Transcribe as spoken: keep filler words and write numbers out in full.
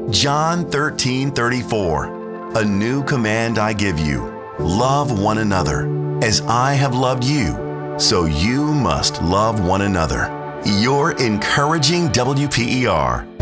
John thirteen thirty-four, a new command I give you, love one another. As I have loved you, so you must love one another. Your encouraging W P E R